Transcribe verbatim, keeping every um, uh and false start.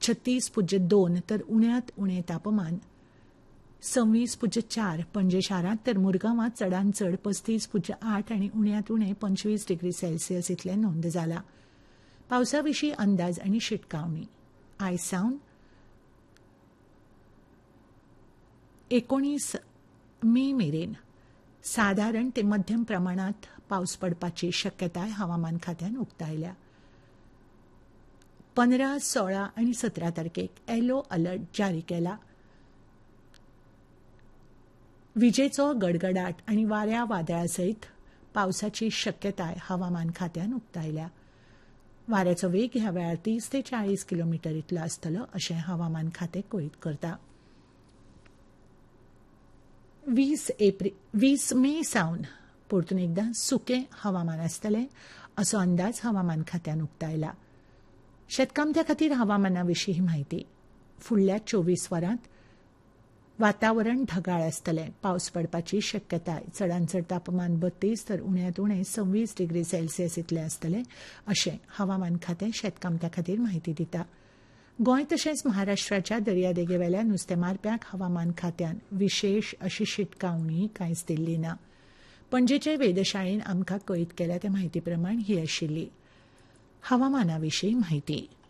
छत्तीस पुज्य दोन तर उण्यांत उणें तापमान सव्वीस पुज्य चार पणजे शारांत तर मुरगांवांत चडांत चड पस्तीस पुज्य आठ आनी उण्यांत उणें पंचवीस डिग्री सेल्सियस इतलें नोंद जालां. पावसा विशीं अंदाज आनी शिटकावणी. आयज सावन एकोणीस मे मेरेन साधारण ते मध्यम प्रमाणात पावस पडपाची शक्यताय हवामान खात्यान उक्तायल्या. पंदरा सोळा आनी सतरा तारखेक येलो अलर्ट जारी केला. विजेचो गडगडाट आनी वाऱ्या वादळा सयत पावसाची शक्यताय हवामान खात्यान उक्तायल्या. वाऱ्याचो वेग ह्या वेळार तीस ते चाळीस किलोमीटर इतलो आसतलो अशें हवामान खातें कळीत करता. वीस एप्रिल वीस मे सावन परतून एकदां सुकें हवामान आसतलें असो अंदाज हवामान खात्यान उक्तायला. शेतकामत्या खातीर हवामाना विशीं ही म्हायती. फुडल्या चोवीस वरांत वातावरण ढगाळ आसतलें. पावस पडपाची शक्यताय. चडांत चड तापमान बत्तीस तर उण्यांत उणें सव्वीस डिग्री सेल्सियस इतलें आसतलें अशें हवामान खातें शेतकामत्या खातीर म्हायती दिता. गोंय तशेंच महाराष्ट्राच्या दर्यादेगेवेल्या नुस्तेमारप्यांक हवामान खात्यान विशेष अशी शिटकावणी कांयच दिल्ली ना. पणजेचे वेधशाळेन आमकां कळीत केल्या ते म्हायती प्रमाण ही आशिल्ली हवामाना विशीं म्हायती.